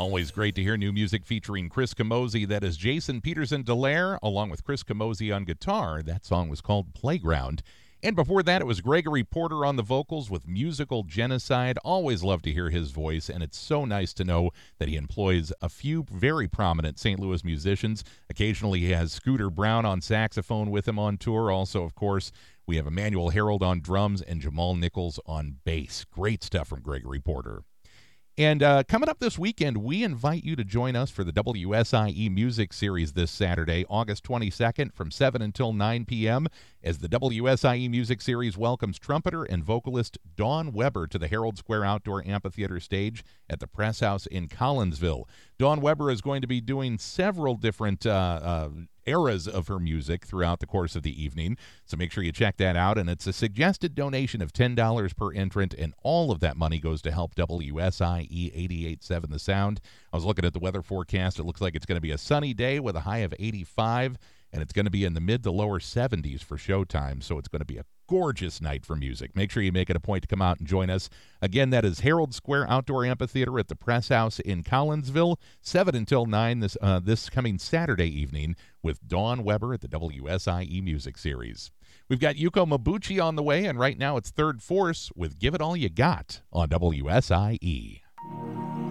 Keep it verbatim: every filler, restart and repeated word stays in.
Always great to hear new music featuring Chris Camozzi. That is Jason Peterson Delaire, along with Chris Camozzi on guitar. That song was called Playground. And before that, it was Gregory Porter on the vocals with Musical Genocide. Always love to hear his voice, and it's so nice to know that he employs a few very prominent Saint Louis musicians. Occasionally, he has Scooter Brown on saxophone with him on tour. Also, of course, we have Emmanuel Harold on drums and Jamal Nichols on bass. Great stuff from Gregory Porter. And uh, coming up this weekend, we invite you to join us for the W S I E Music Series this Saturday, August twenty-second, from seven until nine p.m., as the W S I E Music Series welcomes trumpeter and vocalist Dawn Weber to the Herald Square Outdoor Amphitheater stage at the Press House in Collinsville. Dawn Weber is going to be doing several different uh, uh, eras of her music throughout the course of the evening, so make sure you check that out. And it's a suggested donation of ten dollars per entrant, and all of that money goes to help W S I E eighty-eight point seven The Sound. I was looking at the weather forecast. It looks like it's going to be a sunny day with a high of eighty-five, and it's going to be in the mid to lower seventies for showtime, so it's going to be a gorgeous night for music. Make sure you make it a point to come out and join us. Again, that is Herald Square Outdoor Amphitheater at the Press House in Collinsville, seven until nine this uh, this coming Saturday evening with Dawn Weber at the W S I E Music Series. We've got Yuko Mabuchi on the way, and right now it's Third Force with Give It All You Got on W S I E.